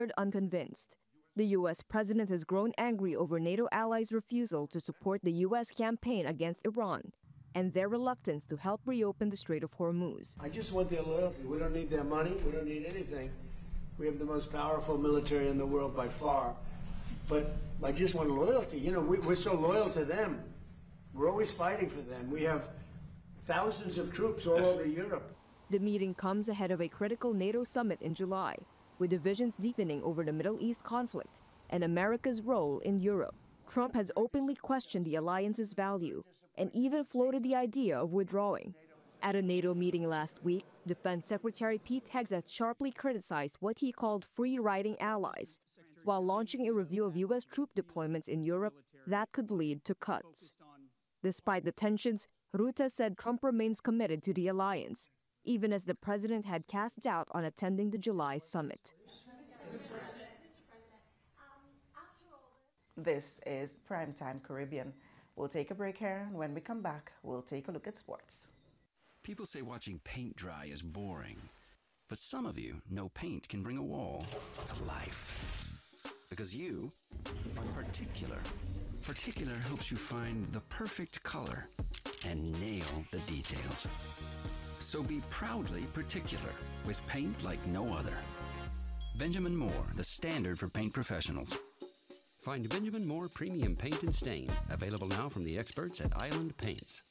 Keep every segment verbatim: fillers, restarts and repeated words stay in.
unconvinced. The U S president has grown angry over NATO allies' refusal to support the U S campaign against Iran and their reluctance to help reopen the Strait of Hormuz. I just want their loyalty. We don't need their money. We don't need anything. We have the most powerful military in the world by far. But I just want loyalty. You know, we, we're so loyal to them. We're always fighting for them. We have thousands of troops all over Europe. The meeting comes ahead of a critical NATO summit in July, with divisions deepening over the Middle East conflict and America's role in Europe. Trump has openly questioned the alliance's value and even floated the idea of withdrawing. At a NATO meeting last week, Defense Secretary Pete Hegseth sharply criticized what he called free-riding allies, while launching a review of U S troop deployments in Europe that could lead to cuts. Despite the tensions, Rutte said Trump remains committed to the alliance, even as the president had cast doubt on attending the July summit. This is Primetime Caribbean. We'll take a break here, and when we come back, we'll take a look at sports. People say watching paint dry is boring, but some of you know paint can bring a wall to life. Because you are particular. Particular helps you find the perfect color and nail the details. So be proudly particular with paint like no other. Benjamin Moore, the standard for paint professionals. Find Benjamin Moore Premium Paint and Stain, available now from the experts at Island Paints.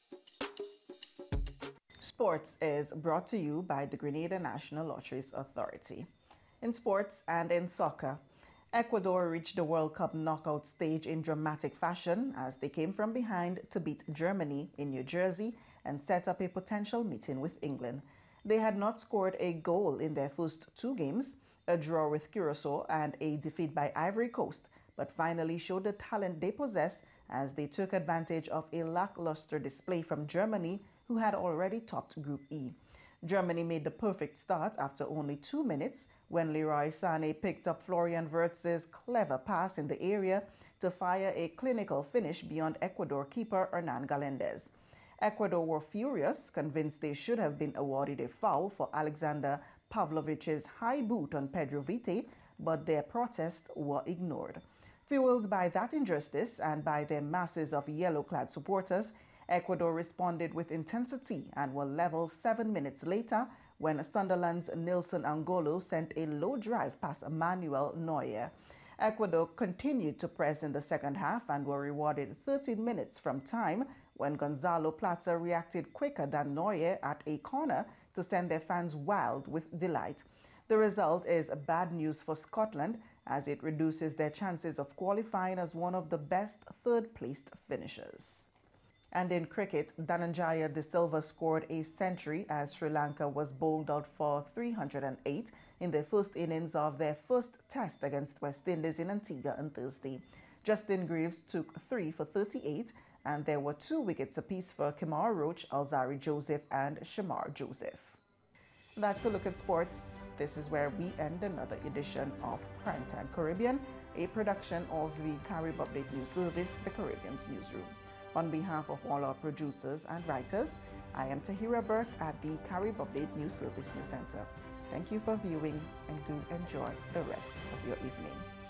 Sports is brought to you by the Grenada National Lotteries Authority. In sports and in soccer, Ecuador reached the World Cup knockout stage in dramatic fashion as they came from behind to beat Germany in New Jersey and set up a potential meeting with England. They had not scored a goal in their first two games, a draw with Curacao and a defeat by Ivory Coast, but finally showed the talent they possess as they took advantage of a lackluster display from Germany, who had already topped Group E. Germany made the perfect start after only two minutes when Leroy Sané picked up Florian Wirtz's clever pass in the area to fire a clinical finish beyond Ecuador keeper Hernan Galendez. Ecuador were furious, convinced they should have been awarded a foul for Alexander Pavlovic's high boot on Pedro Vite, but their protests were ignored. Fueled by that injustice and by their masses of yellow-clad supporters, Ecuador responded with intensity and were level seven minutes later when Sunderland's Nilson Angolo sent a low drive past Manuel Neuer. Ecuador continued to press in the second half and were rewarded thirteen minutes from time when Gonzalo Plata reacted quicker than Neuer at a corner to send their fans wild with delight. The result is bad news for Scotland as it reduces their chances of qualifying as one of the best third-placed finishers. And in cricket, Dhananjaya De Silva scored a century as Sri Lanka was bowled out for three hundred eight in their first innings of their first test against West Indies in Antigua on Thursday. Justin Greaves took three for thirty-eight, and there were two wickets apiece for Kemar Roach, Alzari Joseph, and Shamar Joseph. That's a look at sports. This is where we end another edition of Primetime Caribbean, a production of the Carib Update News Service, the Caribbean's newsroom. On behalf of all our producers and writers, I am Tahira Burke at the Carib Update News Service News Center. Thank you for viewing and do enjoy the rest of your evening.